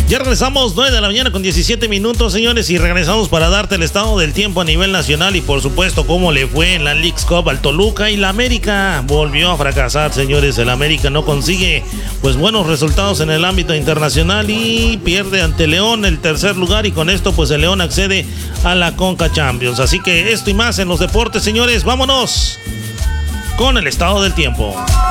Ya regresamos, 9 de la mañana con 17 minutos, señores, y regresamos para darte el estado del tiempo a nivel nacional y por supuesto cómo le fue en la Leagues Cup al Toluca, y la América volvió a fracasar, señores. El América no consigue pues buenos resultados en el ámbito internacional y pierde ante León el tercer lugar, y con esto pues el León accede a la Conca Champions. Así que esto y más en los deportes, señores. Vámonos con el estado del tiempo.